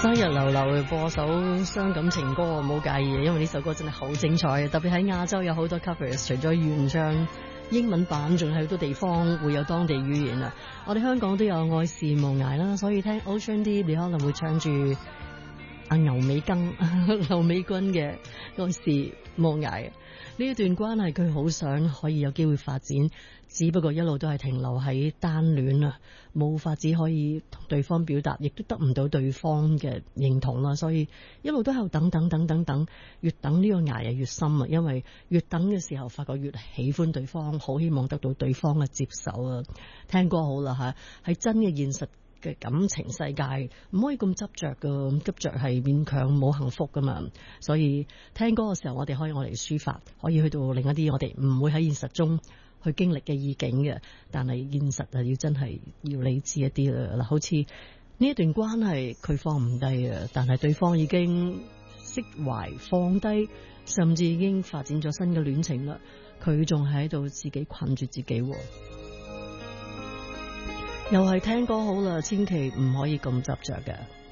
生日流流播首傷感情歌，冇介意嘅，因為呢首歌真係好精彩，特別喺亞洲有好多 covers， 除咗原唱英文版，仲有好多地方會有當地語言啊。我哋香港都有愛是無涯啦，所以聽 Ocean D 你可能會唱住阿牛美根劉美君嘅愛是無涯。呢一段關係佢好想可以有機會發展，只不過一路都係停留喺單戀啊，冇法子可以同對方表達，亦都得唔到對方嘅認同啦，所以一路都喺度等，越等呢個崖啊越深啊，因為越等嘅時候發覺越喜歡對方，好希望得到對方嘅接受啊。聽歌好啦吓，係真嘅現實嘅感情世界唔可以咁執着噶，執着係勉強冇幸福噶嘛。所以聽歌嘅時候，我哋可以我嚟抒發，可以去到另一啲我哋唔會喺現實中去經歷嘅意境嘅。但係現實啊，要真係要理智一啲啦。嗱，好似呢一段關係，佢放唔低啊，但係對方已經釋懷放低，甚至已經發展咗新嘅戀情啦。佢仲喺度自己困住自己。又係聽歌好啦，千祈唔可以咁執着嘅。